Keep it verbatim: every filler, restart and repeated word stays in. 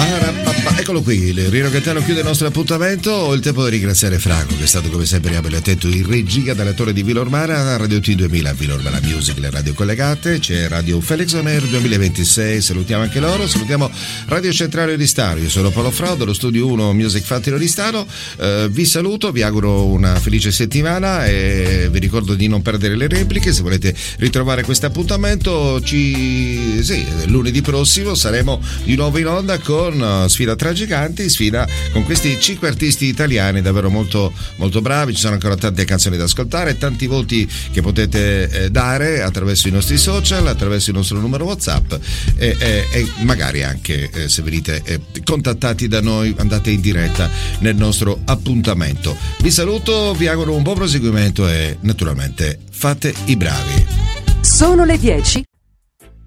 Eccolo qui, il Rino Gaetano chiude il nostro appuntamento. Ho il tempo di ringraziare Franco, che è stato come sempre abile e attento in regia dalla torre di Villormara, Radio T duemila, Villormara Music, le radio collegate. C'è Radio Felix On Air duemilaventisei, salutiamo anche loro. Salutiamo Radio Centrale di Staro. Io sono Paolo Frau dello Studio uno Music Factory di Staro. Eh, vi saluto, vi auguro una felice settimana e vi ricordo di non perdere le repliche. Se volete ritrovare questo appuntamento, ci sì, lunedì prossimo saremo di nuovo in onda con Sfida tra Giganti, sfida con questi cinque artisti italiani davvero molto molto bravi. Ci sono ancora tante canzoni da ascoltare, tanti voti che potete eh, dare attraverso i nostri social, attraverso il nostro numero WhatsApp e, e, e magari anche eh, se venite eh, contattati da noi andate in diretta nel nostro appuntamento. Vi saluto, vi auguro un buon proseguimento e naturalmente fate i bravi. Sono le dieci